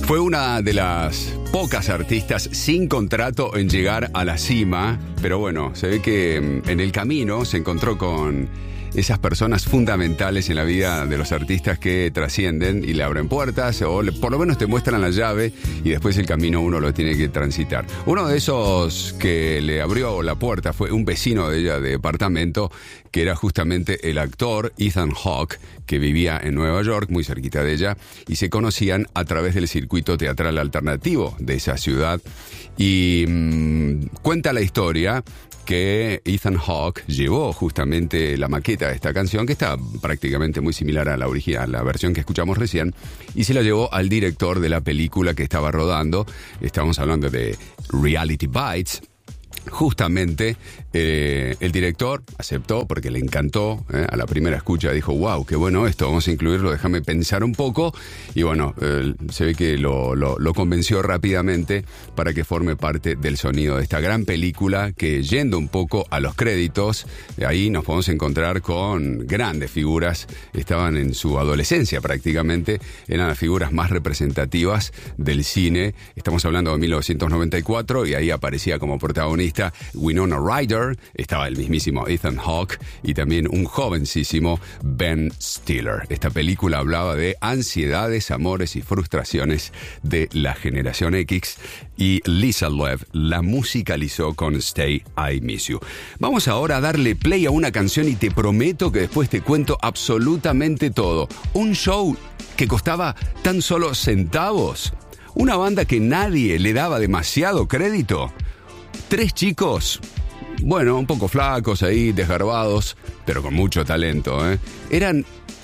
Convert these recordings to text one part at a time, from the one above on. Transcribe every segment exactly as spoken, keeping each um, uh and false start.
Fue una de las pocas artistas sin contrato en llegar a la cima, pero bueno, se ve que en el camino se encontró con esas personas fundamentales en la vida de los artistas que trascienden y le abren puertas o le, por lo menos te muestran la llave y después el camino uno lo tiene que transitar. Uno de esos que le abrió la puerta fue un vecino de ella de departamento, que era justamente el actor Ethan Hawke, que vivía en Nueva York, muy cerquita de ella, y se conocían a través del circuito teatral alternativo de esa ciudad. Y mmm, cuenta la historia que Ethan Hawke llevó justamente la maqueta de esta canción, que está prácticamente muy similar a la original, la versión que escuchamos recién, y se la llevó al director de la película que estaba rodando. Estamos hablando de Reality Bites. Justamente eh, el director aceptó porque le encantó, eh, a la primera escucha dijo, wow, qué bueno esto, vamos a incluirlo, déjame pensar un poco, y bueno, eh, se ve que lo, lo, lo convenció rápidamente para que forme parte del sonido de esta gran película, que yendo un poco a los créditos, ahí nos podemos encontrar con grandes figuras, estaban en su adolescencia prácticamente, eran las figuras más representativas del cine. Estamos hablando de mil novecientos noventa y cuatro y ahí aparecía como protagonista Winona Ryder, estaba el mismísimo Ethan Hawke y también un jovencísimo Ben Stiller. Esta película hablaba de ansiedades, amores y frustraciones de la generación X, y Lisa Loeb la musicalizó con Stay I Miss You. Vamos ahora a darle play a una canción y te prometo que después te cuento absolutamente todo. Un show que costaba tan solo centavos, una banda que nadie le daba demasiado crédito. Tres chicos, bueno, un poco flacos ahí, desgarbados, pero con mucho talento, ¿eh? Eran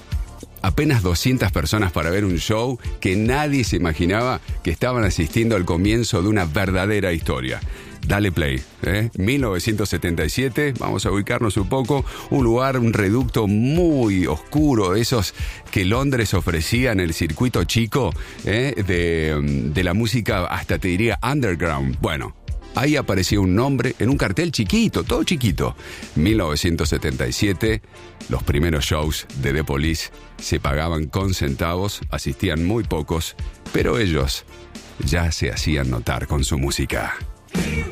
apenas doscientas personas para ver un show que nadie se imaginaba que estaban asistiendo al comienzo de una verdadera historia. Dale play, ¿eh? mil novecientos setenta y siete, vamos a ubicarnos un poco, un lugar, un reducto muy oscuro, esos que Londres ofrecía en el circuito chico, ¿eh? de, de la música, hasta te diría underground. Bueno, ahí aparecía un nombre en un cartel chiquito, todo chiquito. mil novecientos setenta y siete, los primeros shows de The Police se pagaban con centavos, asistían muy pocos, pero ellos ya se hacían notar con su música.